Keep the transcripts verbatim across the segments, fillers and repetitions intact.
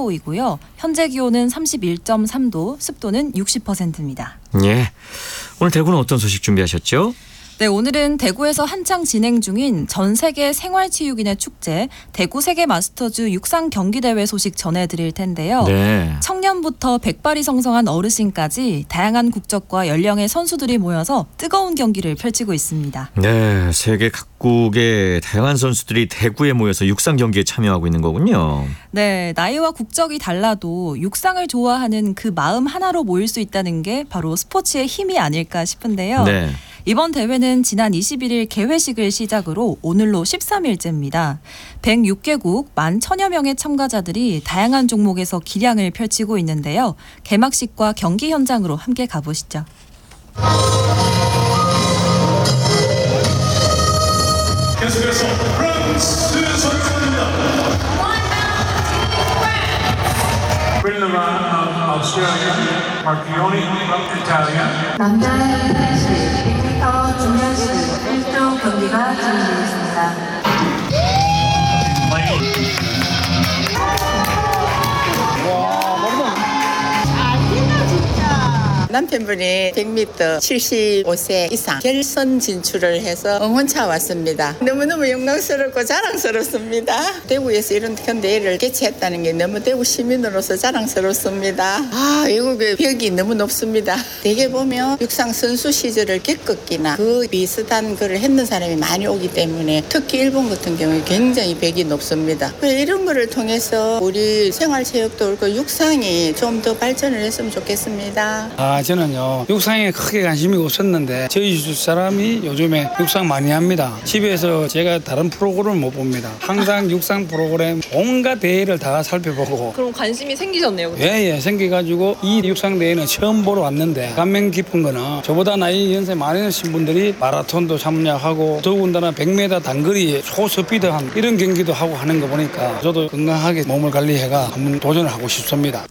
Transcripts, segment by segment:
도이고요. 현재 기온은 삼십일 점 삼 도, 습도는 육십 퍼센트입니다. 예. 오늘 대구는 어떤 소식 준비하셨죠? 네, 오늘은 대구에서 한창 진행 중인 전 세계 생활체육인의 축제 대구 세계 마스터즈 육상 경기대회 소식 전해드릴 텐데요. 네. 청년부터 백발이 성성한 어르신까지 다양한 국적과 연령의 선수들이 모여서 뜨거운 경기를 펼치고 있습니다. 네, 세계 각국의 다양한 선수들이 대구에 모여서 육상 경기에 참여하고 있는 거군요. 네, 나이와 국적이 달라도 육상을 좋아하는 그 마음 하나로 모일 수 있다는 게 바로 스포츠의 힘이 아닐까 싶은데요. 네. 이번 대회는 지난 이십일 일 개회식을 시작으로 오늘로 십삼 일째입니다. 백육 개국 만 천여 명의 참가자들이 다양한 종목에서 기량을 펼치고 있는데요. 개막식과 경기 현장으로 함께 가보시죠. 계속해서 프랑스 선수입니다. 남자의 백 미터 중년식 일 등 경기가 진행되겠습니다. 남편분이 백 미터 칠십오 세 이상 결선 진출을 해서 응원차 왔습니다. 너무너무 영광스럽고 자랑스럽습니다. 대구에서 이런 큰 대회를 개최했다는 게 너무 대구 시민으로서 자랑스럽습니다. 아, 외국의 벽이 너무 높습니다. 대개 보면 육상 선수 시절을 겪었기나 그 비슷한 거를 했는 사람이 많이 오기 때문에 특히 일본 같은 경우에 굉장히 벽이 높습니다. 이런 거를 통해서 우리 생활체육도 그렇고 육상이 좀 더 발전을 했으면 좋겠습니다. 아, 저는요 육상에 크게 관심이 없었는데 저희 집 사람이 요즘에 육상 많이 합니다. 집에서 제가 다른 프로그램을 못 봅니다. 항상 육상 프로그램 온갖 대회를 다 살펴보고. 그럼 관심이 생기셨네요. 예예 생겨가지고 이 육상 대회는 처음 보러 왔는데 감명 깊은 거는 저보다 나이 연세 많으신 분들이 마라톤도 참여하고 더군다나 백 미터 단거리 초스피드한 이런 경기도 하고 하는 거 보니까 저도 건강하게 몸을 관리해가 한번 도전을 하고 싶습니다.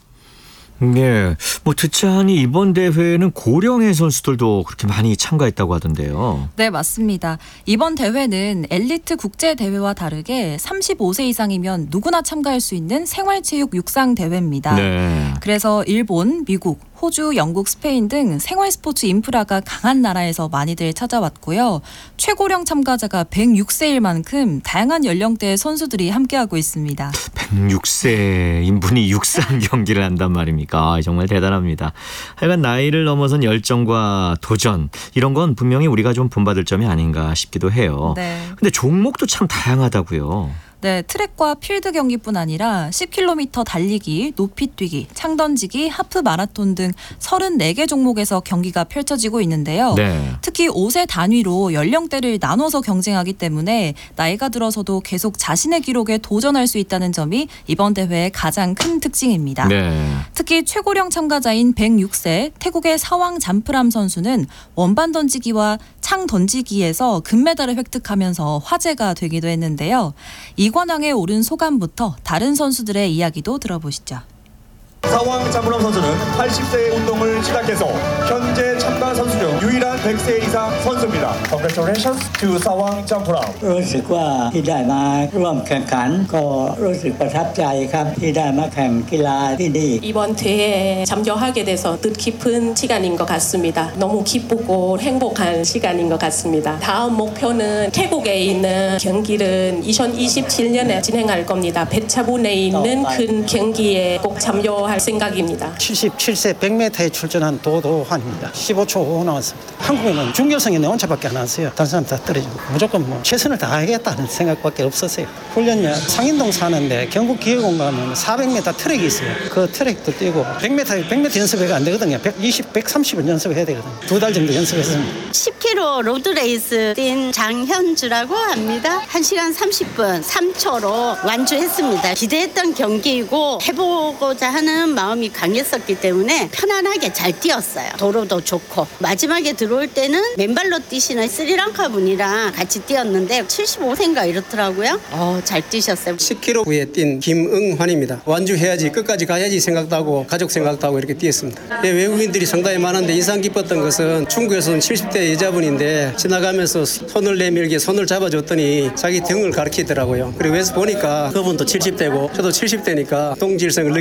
예, 뭐 듣자 하니 이번 대회는 고령의 선수들도 그렇게 많이 참가했다고 하던데요. 네, 맞습니다. 이번 대회는 엘리트 국제대회와 다르게 삼십오 세 이상이면 누구나 참가할 수 있는 생활체육 육상 대회입니다. 네. 그래서 일본, 미국, 호주, 영국, 스페인 등 생활 스포츠 인프라가 강한 나라에서 많이들 찾아왔고요. 최고령 참가자가 백육 세일 만큼 다양한 연령대의 선수들이 함께하고 있습니다. 백육 세인 분이 육상 경기를 한단 말입니까? 아, 정말 대단합니다. 하여간 나이를 넘어선 열정과 도전 이런 건 분명히 우리가 좀 본받을 점이 아닌가 싶기도 해요. 네. 근데 종목도 참 다양하다고요. 네, 트랙과 필드 경기뿐 아니라 십 킬로미터 달리기, 높이뛰기, 창던지기, 하프 마라톤 등 서른네 개 종목에서 경기가 펼쳐지고 있는데요. 네. 특히 오 세 단위로 연령대를 나눠서 경쟁하기 때문에 나이가 들어서도 계속 자신의 기록에 도전할 수 있다는 점이 이번 대회의 가장 큰 특징입니다. 네. 특히 최고령 참가자인 백육 세 태국의 사왕 잠프람 선수는 원반 던지기와 창 던지기에서 금메달을 획득하면서 화제가 되기도 했는데요. 이관왕에 오른 소감부터 다른 선수들의 이야기도 들어보시죠. 사왕 잠프람 선수는 팔십 세의 운동을 시작해서 현재 참가 선수 중 유일한 백 세 이상 선수입니다. Congratulations to สว่าง 잠프람. รู้สึกว่าที่ได้มาร่วมแข่งขันก็รู้สึกประทับใจครับที่ได้มาแข่งกีฬาที่นี่ 이번 대회에 참여하게 돼서 뜻깊은 시간인 것 같습니다. 너무 기쁘고 행복한 시간인 것 같습니다. 다음 목표는 태국에 있는 경기를 이천이십칠 년에 진행할 겁니다. 배차분에 있는 큰 경기에 꼭 참여할 생각입니다. 칠십칠 세 백 미터에 출전한 도도환입니다. 십오 초 오 나왔습니다. 한국에는 중결승에 내 혼자밖에 안 왔어요. 다른 사람 다 떨어지고 무조건 뭐 최선을 다하겠다는 생각밖에 없었어요. 훈련요 상인동 사는데 경북기계공 가면 사백 미터 트랙이 있어요. 그 트랙도 뛰고 백 미터 백 미터 연습해가 안 되거든요. 백이십, 백삼십을 연습해야 되거든요. 두 달 정도 연습했습니다. 십 킬로미터 로드레이스 뛴 장현주라고 합니다. 한 시간 삼십 분 삼 초로 완주했습니다. 기대했던 경기이고 해보고자 하는 마음이 강했었기 때문에 편안하게 잘 뛰었어요. 도로도 좋고 마지막에 들어올 때는 맨발로 뛰시는 스리랑카 분이랑 같이 뛰었는데 칠십오 세인가 이렇더라고요. 어, 잘 뛰셨어요. 십 킬로미터 후에 뛴 김응환입니다. 완주해야지 끝까지 가야지 생각도 하고 가족 생각도 하고 이렇게 뛰었습니다. 예, 외국인들이 상당히 많은데 인상 깊었던 것은 중국에서는 칠십 대 여자분인데 지나가면서 손을 내밀게 손을 잡아줬더니 자기 등을 가리키더라고요. 그리고 외서 보니까 그분도 칠십 대고 저도 칠십 대니까 동질성을